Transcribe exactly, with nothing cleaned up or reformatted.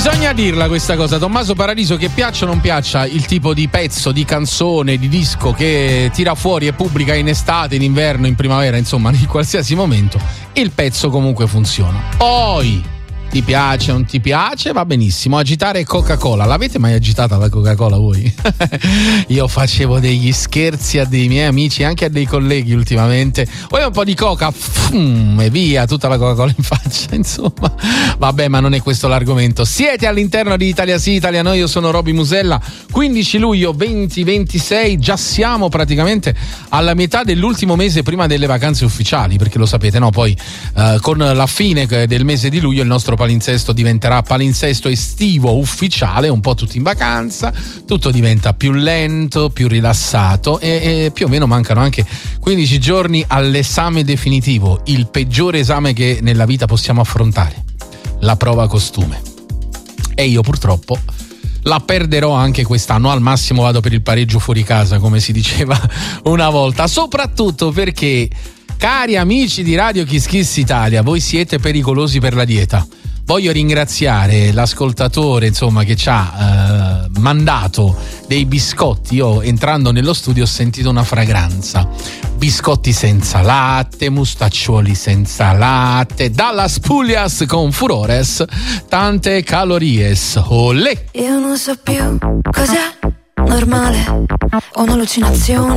Bisogna dirla questa cosa, Tommaso Paradiso, che piaccia o non piaccia il tipo di pezzo, di canzone, di disco che tira fuori e pubblica in estate, in inverno, in primavera, insomma in qualsiasi momento, il pezzo comunque funziona. Poi ti piace o non ti piace, va benissimo. Agitare Coca-Cola, l'avete mai agitata la Coca-Cola voi? Io facevo degli scherzi a dei miei amici, anche a dei colleghi ultimamente. Poi un po' di coca, fum, e via, tutta la Coca-Cola in faccia, insomma. Vabbè, ma non è questo l'argomento. Siete all'interno di Italia Sì, Italia No, io sono Roby Musella. quindici luglio duemilaventisei, già siamo praticamente alla metà dell'ultimo mese prima delle vacanze ufficiali, perché lo sapete, no? Poi eh, con la fine del mese di luglio il nostro palinsesto diventerà palinsesto estivo ufficiale, un po' tutti in vacanza, tutto diventa più lento, più rilassato e, e più o meno mancano anche quindici giorni all'esame definitivo, il peggiore esame che nella vita possiamo affrontare, la prova costume. E io purtroppo la perderò anche quest'anno, al massimo vado per il pareggio fuori casa, come si diceva una volta, soprattutto perché, cari amici di Radio Kiss Kiss Italia, voi siete pericolosi per la dieta. Voglio ringraziare l'ascoltatore, insomma, che ci ha eh, mandato dei biscotti. Io, entrando nello studio, ho sentito una fragranza. Biscotti senza latte, mustaccioli senza latte, dalla Spuglias con Furores, tante calories. Olè! Io non so più cos'è normale, ho un'allucinazione,